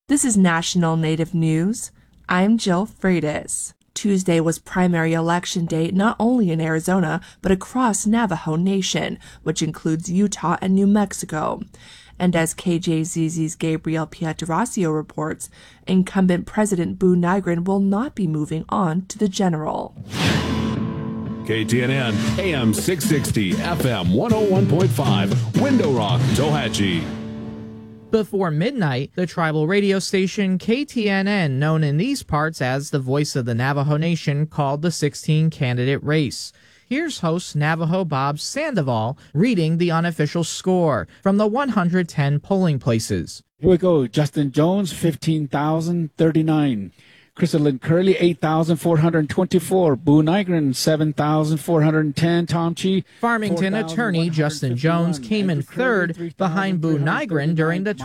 This is National Native News. I'm Jill Freitas. Tuesday was primary election day not only in Arizona, but across Navajo Nation, which includes Utah and New Mexico. And as KJZZ's Gabriel Pietrasio reports, incumbent President Boo Nygren will not be moving on to the general. KTNN, AM 660, FM 101.5, Window Rock, Tohatchee. Before midnight, the tribal radio station KTNN, known in these parts as the Voice of the Navajo Nation, called the 16-candidate race. Here's host Navajo Bob Sandoval reading the unofficial score from the 110 polling places. Here we go. Justin Jones, 15,039. Crystalline Curley, 8,424. Boo Nygren, 7,410. Tom Chi. Farmington attorney Justin Jones came in third behind Boo Nygren during the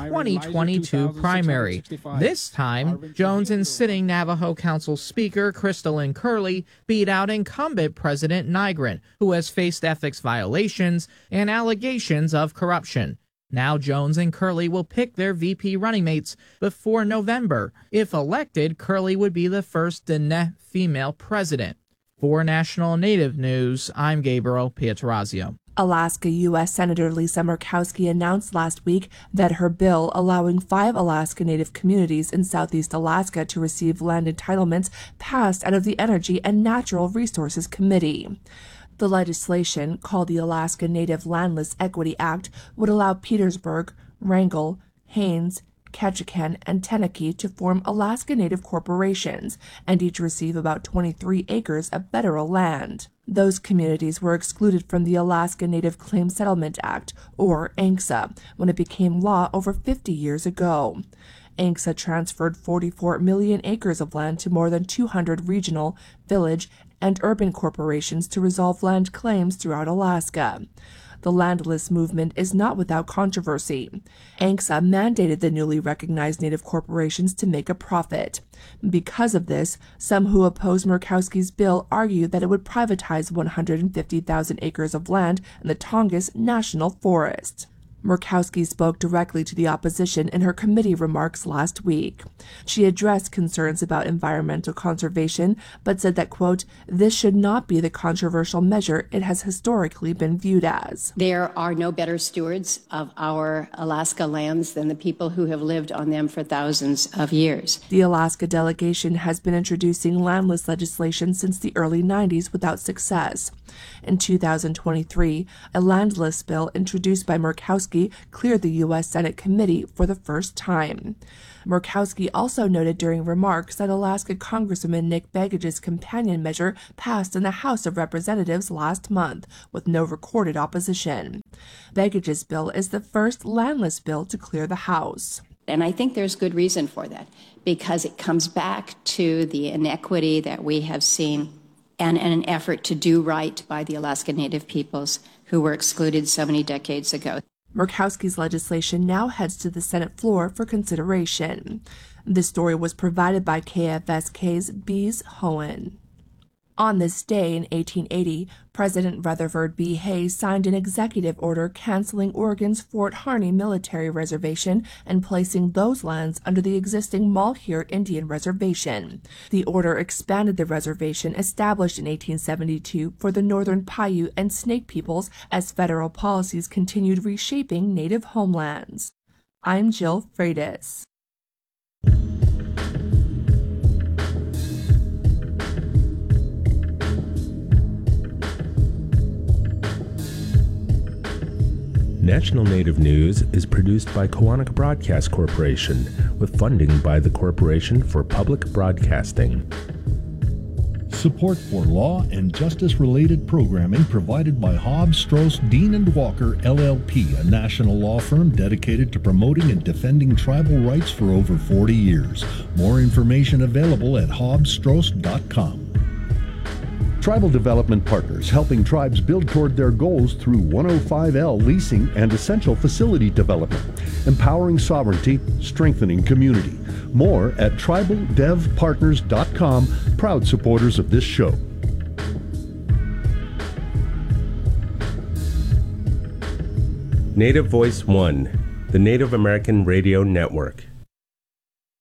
2022 primary. This time, Jones and sitting Navajo Council Speaker Crystalline Curley beat out incumbent President Nygren, who has faced ethics violations and allegations of corruption. Now Jones and Curley will pick their VP running mates before November. If elected, Curley would be the first Diné female president. For National Native News, I'm Gabriel Pietrasio. Alaska U.S. Senator Lisa Murkowski announced last week that her bill allowing 5 Alaska Native communities in southeast Alaska to receive land entitlements passed out of the Energy and Natural Resources Committee. The legislation, called the Alaska Native Landless Equity Act, would allow Petersburg, Wrangell, Haines, Ketchikan, and Tenakee to form Alaska Native corporations and each receive about 23 acres of federal land. Those communities were excluded from the Alaska Native Claims Settlement Act, or ANCSA, when it became law over 50 years ago. ANCSA transferred 44 million acres of land to more than 200 regional, village, and urban corporations to resolve land claims throughout Alaska. The landless movement is not without controversy. ANCSA mandated the newly recognized Native corporations to make a profit. Because of this, some who oppose Murkowski's bill argue that it would privatize 150,000 acres of land in the Tongass National Forest. Murkowski spoke directly to the opposition in her committee remarks last week. She addressed concerns about environmental conservation, but said that, quote, this should not be the controversial measure it has historically been viewed as. There are no better stewards of our Alaska lands than the people who have lived on them for thousands of years. The Alaska delegation has been introducing landless legislation since the early 90s without success. In 2023, a landless bill introduced by Murkowski cleared the U.S. Senate committee for the first time. Murkowski also noted during remarks that Alaska Congresswoman Nick Begich's companion measure passed in the House of Representatives last month, with no recorded opposition. Begich's bill is the first landless bill to clear the House. And I think there's good reason for that, because it comes back to the inequity that we have seen and an effort to do right by the Alaska Native peoples who were excluded so many decades ago. Murkowski's legislation now heads to the Senate floor for consideration. This story was provided by KFSK's Bees Hohen. On this day in 1880, President Rutherford B. Hayes signed an executive order canceling Oregon's Fort Harney Military Reservation and placing those lands under the existing Malheur Indian Reservation. The order expanded the reservation established in 1872 for the Northern Paiute and Snake peoples as federal policies continued reshaping native homelands. I'm Jill Freitas. National Native News is produced by Kawanaka Broadcast Corporation with funding by the Corporation for Public Broadcasting. Support for law and justice-related programming provided by Hobbs, Strauss, Dean & Walker, LLP, a national law firm dedicated to promoting and defending tribal rights for over 40 years. More information available at hobbsstrauss.com. Tribal Development Partners, helping tribes build toward their goals through 105L leasing and essential facility development, empowering sovereignty, strengthening community. More at tribaldevpartners.com, proud supporters of this show. Native Voice One, the Native American Radio Network.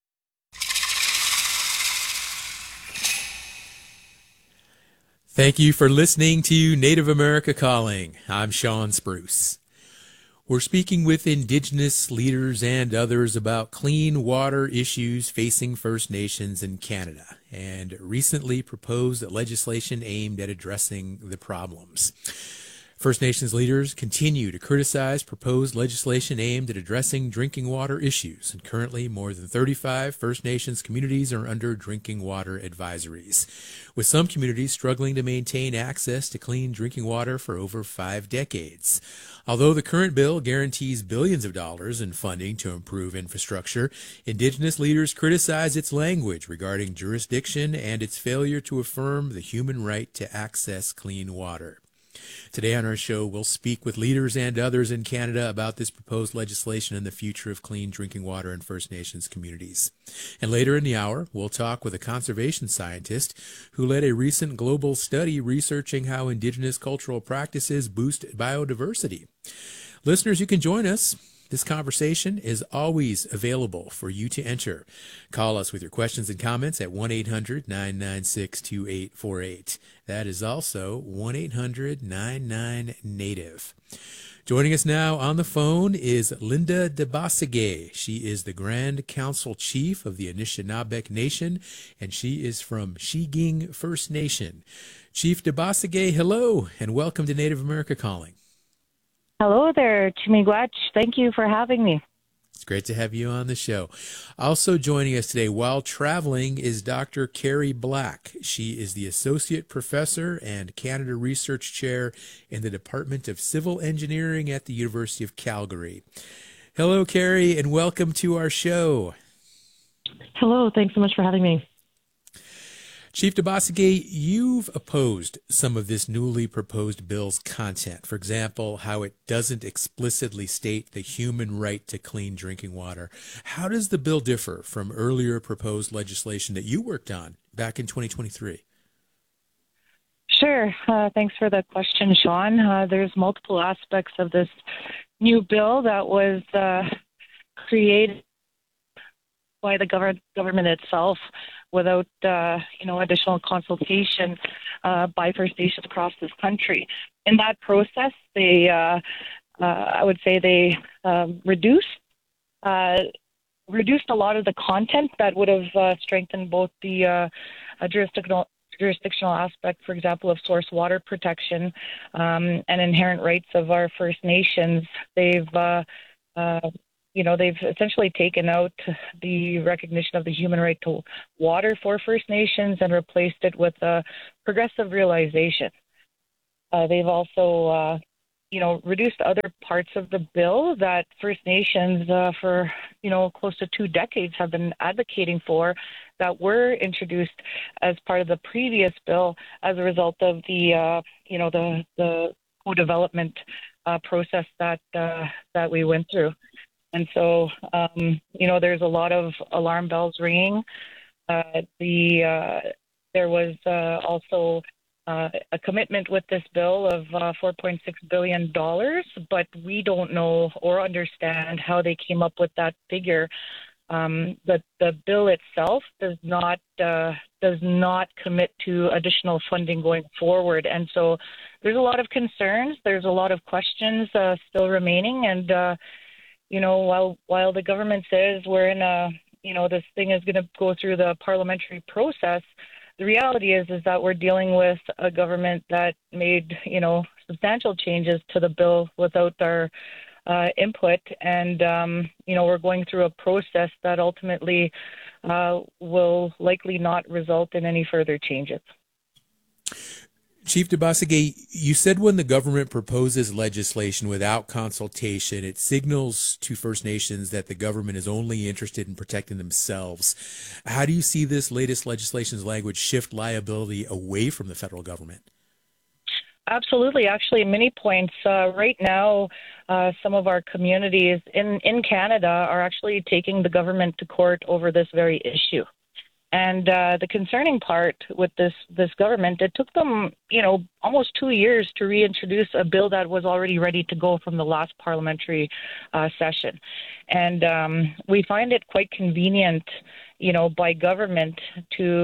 Thank you for listening to Native America Calling. I'm Sean Spruce. We're speaking with Indigenous leaders and others about clean water issues facing First Nations in Canada and recently proposed legislation aimed at addressing the problems. First Nations leaders continue to criticize proposed legislation aimed at addressing drinking water issues, and currently more than 35 First Nations communities are under drinking water advisories, with some communities struggling to maintain access to clean drinking water for over 5 decades. Although the current bill guarantees billions of dollars in funding to improve infrastructure, Indigenous leaders criticize its language regarding jurisdiction and its failure to affirm the human right to access clean water. Today on our show, we'll speak with leaders and others in Canada about this proposed legislation and the future of clean drinking water in First Nations communities. And later in the hour, we'll talk with a conservation scientist who led a recent global study researching how Indigenous cultural practices boost biodiversity. Listeners, you can join us. This conversation is always available for you to enter. Call us with your questions and comments at 1-800-996-2848. That is also 1-800-99-NATIVE. Joining us now on the phone is Linda Debasige. She is the Grand Council Chief of the Anishinaabeg Nation, and she is from Shiging First Nation. Chief Debasige, hello, and welcome to Native America Calling. Hello there, Chimigwach. Thank you for having me. It's great to have you on the show. Also joining us today while traveling is Dr. Carrie Black. She is the Associate Professor and Canada Research Chair in the Department of Civil Engineering at the University of Calgary. Hello, Carrie, and welcome to our show. Hello. Thanks so much for having me. Chief Debasige, you've opposed some of this newly proposed bill's content. For example, how it doesn't explicitly state the human right to clean drinking water. How does the bill differ from earlier proposed legislation that you worked on back in 2023? Sure. Thanks for the question, Sean. There's multiple aspects of this new bill that was created by the government itself without, additional consultation by First Nations across this country. In that process, they, I would say, they reduced a lot of the content that would have strengthened both the jurisdictional aspect, for example, of source water protection and inherent rights of our First Nations. They've essentially taken out the recognition of the human right to water for First Nations and replaced it with a progressive realization. They've also, reduced other parts of the bill that First Nations for, close to 2 decades have been advocating for that were introduced as part of the previous bill as a result of the co-development process that we went through. And so, there's a lot of alarm bells ringing. There was also a commitment with this bill of $4.6 billion, but we don't know or understand how they came up with that figure. The bill itself does not commit to additional funding going forward. And so there's a lot of concerns. There's a lot of questions still remaining. And while the government says we're in this thing is going to go through the parliamentary process, the reality is that we're dealing with a government that made, substantial changes to the bill without our input. And, we're going through a process that ultimately will likely not result in any further changes. Chief Debasige, you said when the government proposes legislation without consultation, it signals to First Nations that the government is only interested in protecting themselves. How do you see this latest legislation's language shift liability away from the federal government? Absolutely. Actually, many points. Right now, some of our communities in Canada are actually taking the government to court over this very issue. And the concerning part with this government, it took them, almost 2 years to reintroduce a bill that was already ready to go from the last parliamentary session. And we find it quite convenient, by government to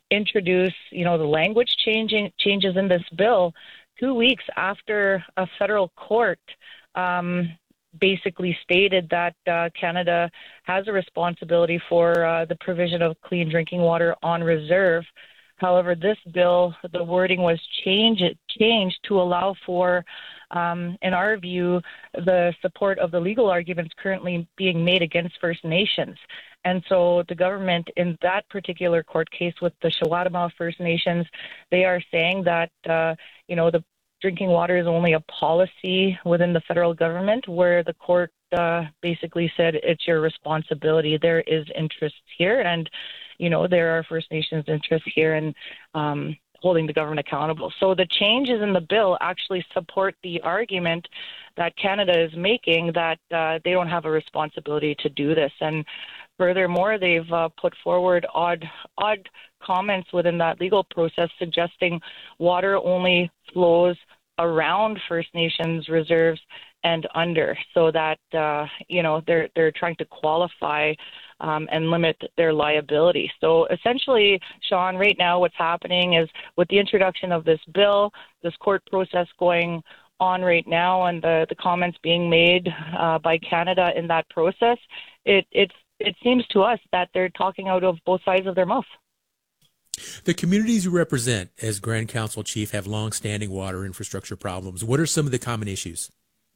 introduce, the language changes in this bill 2 weeks after a federal court basically stated that Canada has a responsibility for the provision of clean drinking water on reserve. However, this bill, the wording was changed to allow for, in our view, the support of the legal arguments currently being made against First Nations. And so the government in that particular court case with the Shawatamaw First Nations, they are saying that, the drinking water is only a policy within the federal government, where the court basically said it's your responsibility. There is interest here, and there are First Nations interests here in holding the government accountable. So the changes in the bill actually support the argument that Canada is making that they don't have a responsibility to do this. And furthermore, they've put forward odd comments within that legal process suggesting water only flows around First Nations reserves and under, so that they're trying to qualify and limit their liability. So essentially, Sean, right now what's happening is with the introduction of this bill, this court process going on right now, and the comments being made by Canada in that process, it seems to us that they're talking out of both sides of their mouth. The communities you represent as Grand Council Chief have long-standing water infrastructure problems. What are some of the common issues?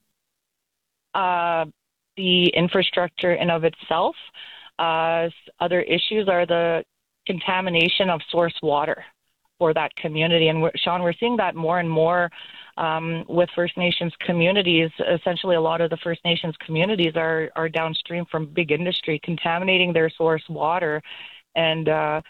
The infrastructure in of itself. Other issues are the contamination of source water for that community. And Sean, we're seeing that more and more with First Nations communities. Essentially, a lot of the First Nations communities are downstream from big industry, contaminating their source water and,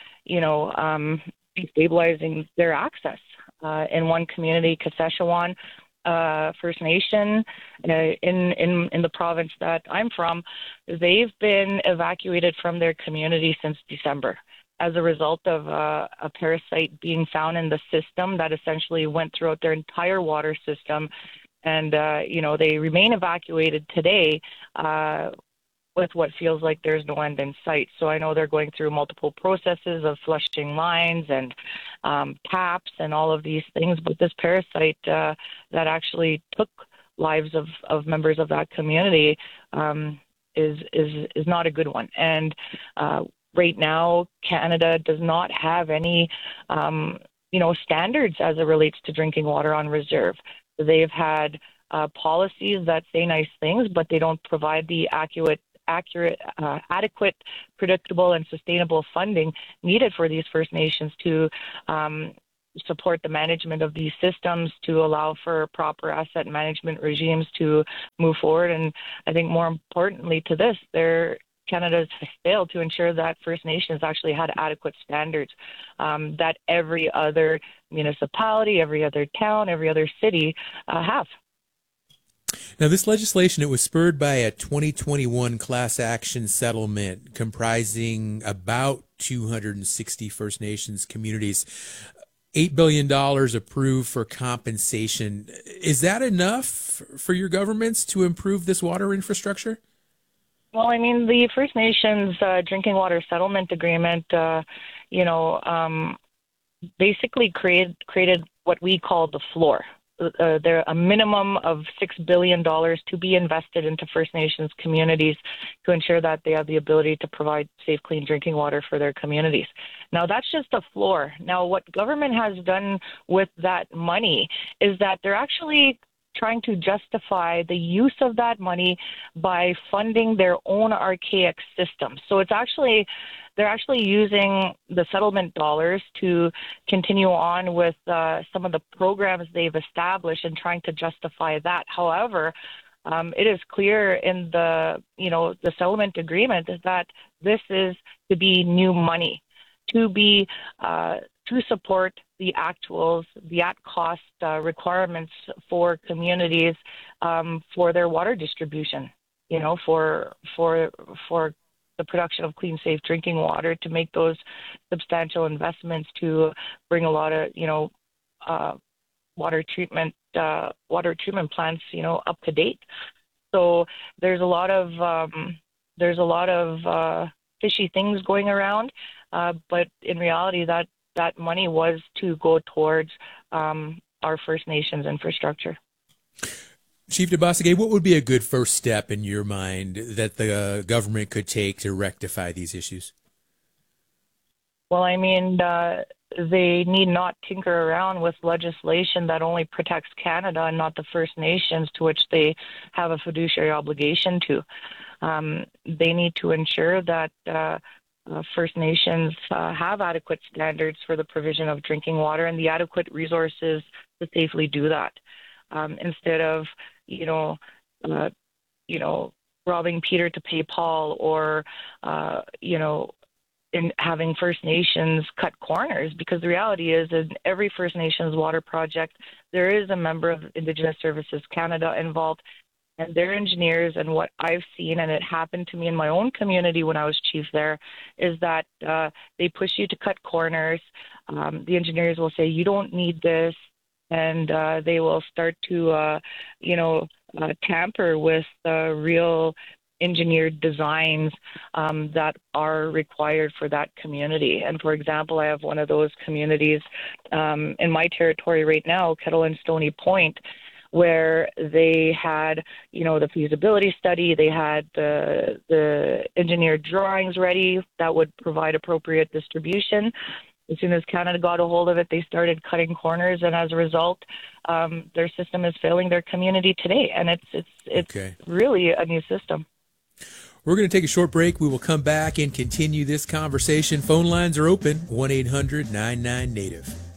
destabilizing their access. In one community, Kashechewan First Nation in the province that I'm from, they've been evacuated from their community since December as a result of a parasite being found in the system that essentially went throughout their entire water system. And, they remain evacuated today with what feels like there's no end in sight. So I know they're going through multiple processes of flushing lines and taps and all of these things. But this parasite that actually took lives of members of that community is not a good one. And right now, Canada does not have any, standards as it relates to drinking water on reserve. They've had policies that say nice things, but they don't provide the adequate, predictable, and sustainable funding needed for these First Nations to support the management of these systems, to allow for proper asset management regimes to move forward. And I think more importantly to this, Canada has failed to ensure that First Nations actually had adequate standards that every other municipality, every other town, every other city have. Now, this legislation, it was spurred by a 2021 class action settlement comprising about 260 First Nations communities. $8 billion approved for compensation. Is that enough for your governments to improve this water infrastructure? Well, the First Nations Drinking Water Settlement Agreement, basically created what we call the floor. There a minimum of $6 billion to be invested into First Nations communities to ensure that they have the ability to provide safe, clean drinking water for their communities. Now, that's just a floor. Now, what government has done with that money is that they're actually trying to justify the use of that money by funding their own archaic systems. So they're actually using the settlement dollars to continue on with some of the programs they've established and trying to justify that. However, it is clear in the settlement agreement that this is to be new money, to be to support the actuals, the at-cost requirements for communities for their water distribution, for the production of clean, safe drinking water, to make those substantial investments to bring a lot of, water treatment plants, up to date. So there's a lot of fishy things going around, but in reality, that that money was to go towards our First Nations infrastructure. Chief Dabasige, what would be a good first step in your mind that the government could take to rectify these issues? Well, I mean, they need not tinker around with legislation that only protects Canada and not the First Nations, to which they have a fiduciary obligation to. They need to ensure that First Nations have adequate standards for the provision of drinking water and the adequate resources to safely do that. Instead of, robbing Peter to pay Paul, or, in having First Nations cut corners, because the reality is in every First Nations water project, there is a member of Indigenous Services Canada involved, and their engineers, and what I've seen, and it happened to me in my own community when I was chief there, is that they push you to cut corners. The engineers will say, you don't need this, and they will start to, tamper with real engineered designs that are required for that community. And for example, I have one of those communities in my territory right now, Kettle and Stony Point, where they had, the feasibility study, they had the engineered drawings ready that would provide appropriate distribution. As soon as Canada got a hold of it, they started cutting corners, and as a result, their system is failing their community today. And it's really a new system. We're going to take a short break. We will come back and continue this conversation. Phone lines are open, 1-800-99-NATIVE.